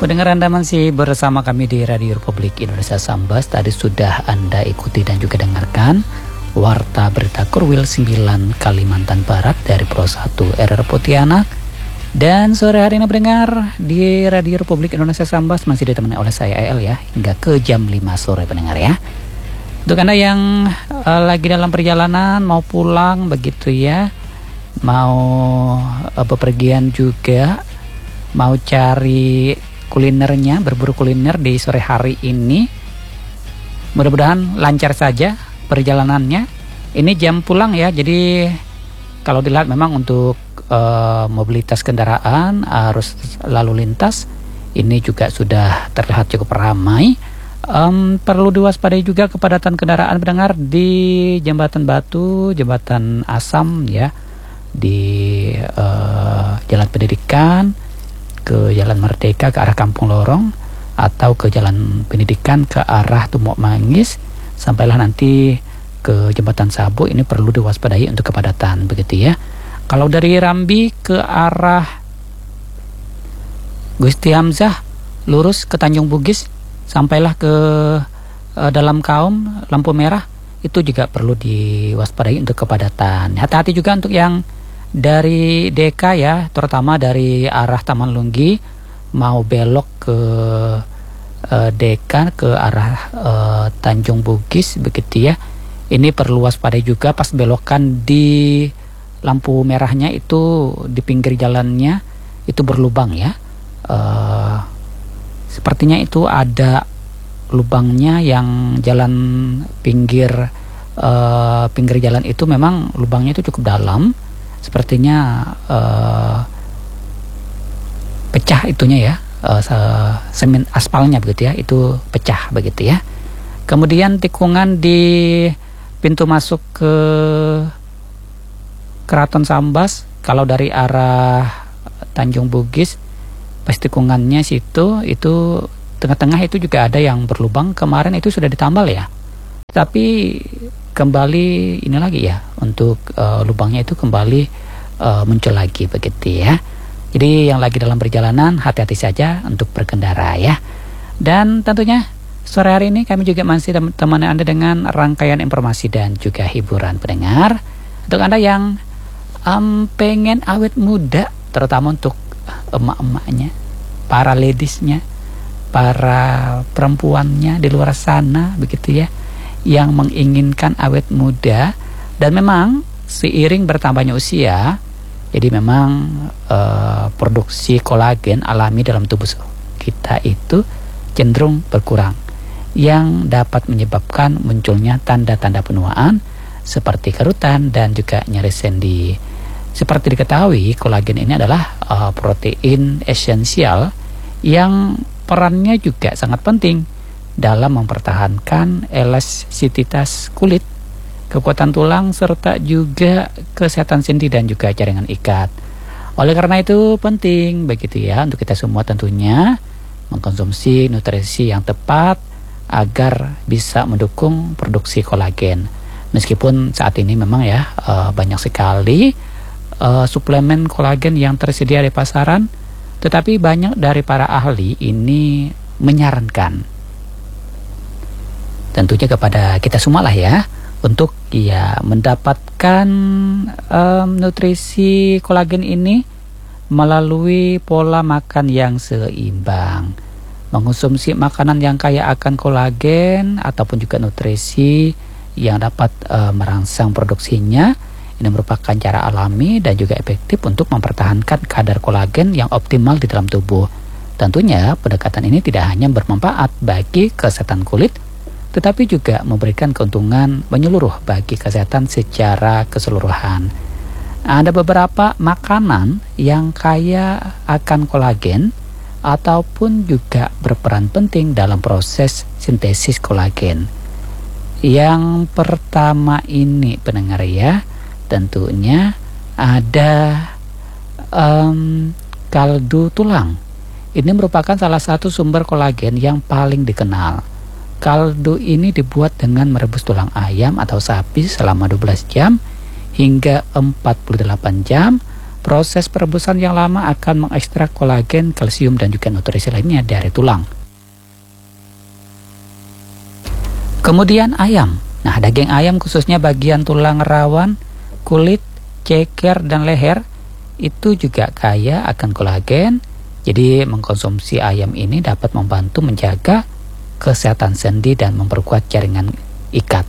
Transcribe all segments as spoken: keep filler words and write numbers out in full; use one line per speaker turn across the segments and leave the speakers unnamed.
Pendengar, Anda masih bersama kami di Radio Republik Indonesia Sambas. Tadi sudah Anda ikuti dan juga dengarkan Warta Berita Korwil sembilan Kalimantan Barat dari Pro satu R R Pontianak. Dan sore hari ini pendengar di Radio Republik Indonesia Sambas masih ditemani oleh saya A L ya, hingga ke jam lima sore pendengar ya. Untuk Anda yang uh, lagi dalam perjalanan mau pulang begitu ya, mau uh, bepergian juga, mau cari kulinernya, berburu kuliner di sore hari ini, mudah-mudahan lancar saja perjalanannya. Ini jam pulang ya, jadi kalau dilihat memang untuk uh, mobilitas kendaraan, arus lalu lintas ini juga sudah terlihat cukup ramai. Um, perlu diwaspadai juga kepadatan kendaraan pendengar di Jembatan Batu, Jembatan Asam ya, di uh, Jalan Pendidikan, ke Jalan Merdeka ke arah Kampung Lorong, atau ke Jalan Pendidikan ke arah Tumok Manggis, sampailah nanti ke Jembatan Sabu. Ini perlu diwaspadai untuk kepadatan begitu ya. Kalau dari Rambi ke arah Gusti Hamzah lurus ke Tanjung Bugis, sampailah ke uh, dalam kaum lampu merah, itu juga perlu diwaspadai untuk kepadatan. Hati-hati juga untuk yang dari D K ya, terutama dari arah Taman Lunggi mau belok ke uh, D K ke arah uh, Tanjung Bugis begitu ya. Ini perlu waspadai juga pas belokan di lampu merahnya, itu di pinggir jalannya itu berlubang ya. Uh, sepertinya itu ada lubangnya, yang jalan pinggir uh, pinggir jalan itu memang lubangnya itu cukup dalam. Sepertinya uh, pecah itunya ya, uh, semen aspalnya begitu ya, itu pecah begitu ya. Kemudian tikungan di pintu masuk ke Keraton Sambas, kalau dari arah Tanjung Bugis, pas tikungannya situ, itu tengah-tengah itu juga ada yang berlubang. Kemarin itu sudah ditambal ya, tapi kembali ini lagi ya, untuk uh, lubangnya itu kembali uh, muncul lagi begitu ya. Jadi yang lagi dalam perjalanan hati-hati saja untuk berkendara ya. Dan tentunya sore hari ini kami juga masih temani Anda dengan rangkaian informasi dan juga hiburan pendengar. Untuk Anda yang um, pengen awet muda, terutama untuk emak-emaknya, para ladiesnya, para perempuannya di luar sana begitu ya, yang menginginkan awet muda, dan memang seiring bertambahnya usia, jadi memang uh, produksi kolagen alami dalam tubuh kita itu cenderung berkurang, yang dapat menyebabkan munculnya tanda-tanda penuaan seperti kerutan dan juga nyeri sendi. Seperti diketahui, kolagen ini adalah uh, protein esensial yang perannya juga sangat penting dalam mempertahankan elastisitas kulit, kekuatan tulang, serta juga kesehatan sendi dan juga jaringan ikat. Oleh karena itu penting begitu ya untuk kita semua tentunya mengkonsumsi nutrisi yang tepat agar bisa mendukung produksi kolagen. Meskipun saat ini memang ya uh, banyak sekali uh, suplemen kolagen yang tersedia di pasaran, tetapi banyak dari para ahli ini menyarankan tentunya kepada kita semua lah ya, untuk ya mendapatkan um, nutrisi kolagen ini melalui pola makan yang seimbang, mengonsumsi makanan yang kaya akan kolagen ataupun juga nutrisi yang dapat uh, merangsang produksinya. Ini merupakan cara alami dan juga efektif untuk mempertahankan kadar kolagen yang optimal di dalam tubuh. Tentunya pendekatan ini tidak hanya bermanfaat bagi kesehatan kulit, tetapi juga memberikan keuntungan menyeluruh bagi kesehatan secara keseluruhan. Ada beberapa makanan yang kaya akan kolagen ataupun juga berperan penting dalam proses sintesis kolagen. Yang pertama ini pendengar ya, tentunya ada um, kaldu tulang. Ini merupakan salah satu sumber kolagen yang paling dikenal. Kaldu ini dibuat dengan merebus tulang ayam atau sapi selama dua belas jam hingga empat puluh delapan jam, Proses perebusan yang lama akan mengekstrak kolagen, kalsium, dan juga nutrisi lainnya dari tulang. Kemudian ayam. Nah, daging ayam khususnya bagian tulang rawan, kulit, ceker, dan leher itu juga kaya akan kolagen. Jadi mengkonsumsi ayam ini dapat membantu menjaga kesehatan sendi dan memperkuat jaringan ikat.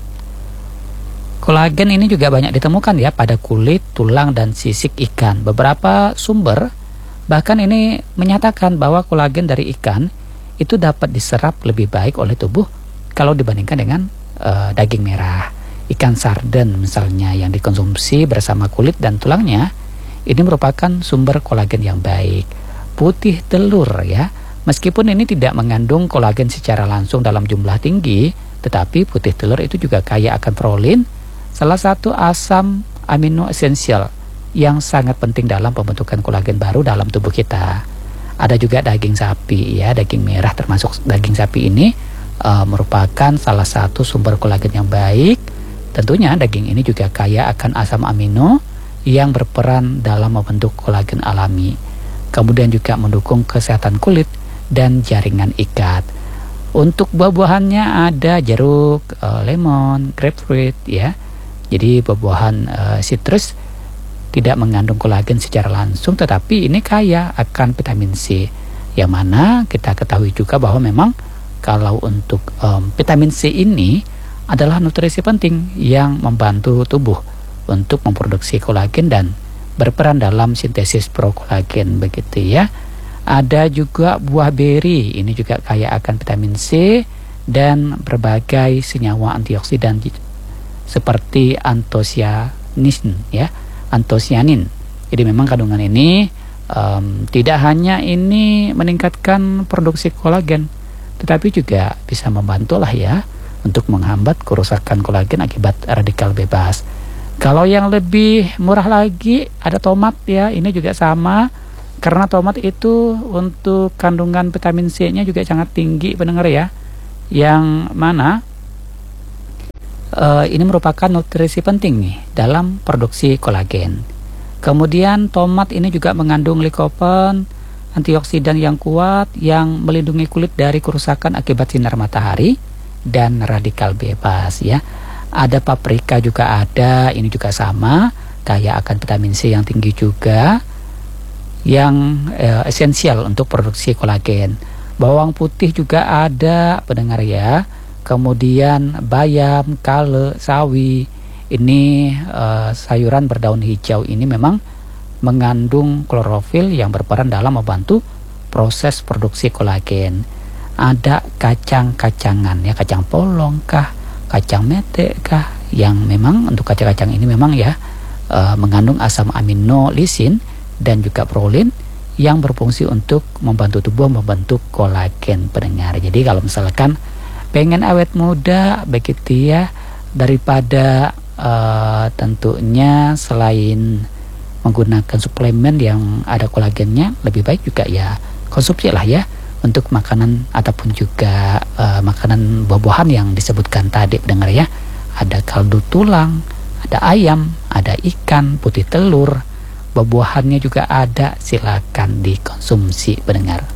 Kolagen ini juga banyak ditemukan ya pada kulit, tulang, dan sisik ikan. Beberapa sumber bahkan ini menyatakan bahwa kolagen dari ikan itu dapat diserap lebih baik oleh tubuh kalau dibandingkan dengan uh, daging merah. Ikan sarden misalnya yang dikonsumsi bersama kulit dan tulangnya ini merupakan sumber kolagen yang baik. Putih telur ya, meskipun ini tidak mengandung kolagen secara langsung dalam jumlah tinggi, tetapi putih telur itu juga kaya akan prolin, salah satu asam amino esensial yang sangat penting dalam pembentukan kolagen baru dalam tubuh kita. Ada juga daging sapi ya, daging merah termasuk daging sapi ini uh, merupakan salah satu sumber kolagen yang baik. Tentunya daging ini juga kaya akan asam amino yang berperan dalam membentuk kolagen alami. Kemudian juga mendukung kesehatan kulit dan jaringan ikat. Untuk buah-buahannya ada jeruk, uh, lemon, grapefruit ya. Jadi buah-buahan uh, citrus tidak mengandung kolagen secara langsung, tetapi ini kaya akan vitamin C. Yang mana kita ketahui juga bahwa memang kalau untuk um, vitamin C ini adalah nutrisi penting yang membantu tubuh untuk memproduksi kolagen dan berperan dalam sintesis prokolagen begitu ya. Ada juga buah beri, ini juga kaya akan vitamin C dan berbagai senyawa antioksidan seperti antosianin ya, antosianin. Jadi memang kandungan ini um, tidak hanya ini meningkatkan produksi kolagen, tetapi juga bisa membantu lah ya untuk menghambat kerusakan kolagen akibat radikal bebas. Kalau yang lebih murah lagi ada tomat ya, ini juga sama karena tomat itu untuk kandungan vitamin C-nya juga sangat tinggi pendengar ya, yang mana Uh, ini merupakan nutrisi penting nih dalam produksi kolagen. Kemudian tomat ini juga mengandung lycopene, antioksidan yang kuat yang melindungi kulit dari kerusakan akibat sinar matahari dan radikal bebas ya. Ada paprika juga ada, ini juga sama, kaya akan vitamin C yang tinggi juga yang uh, esensial untuk produksi kolagen. Bawang putih juga ada pendengar ya. Kemudian bayam, kale, sawi, ini uh, sayuran berdaun hijau ini memang mengandung klorofil yang berperan dalam membantu proses produksi kolagen. Ada kacang-kacangan ya, kacang polong kah, kacang mete kah, yang memang untuk kacang-kacang ini memang ya uh, mengandung asam amino lisin dan juga prolin yang berfungsi untuk membantu tubuh membentuk kolagen pendengar. Jadi kalau misalkan pengen awet muda begitu ya, daripada uh, tentunya selain menggunakan suplemen yang ada kolagennya, lebih baik juga ya konsumsi lah ya untuk makanan ataupun juga uh, makanan buah-buahan yang disebutkan tadi dengar ya. Ada kaldu tulang, ada ayam, ada ikan, putih telur, buah-buahannya juga ada, silakan dikonsumsi pendengar.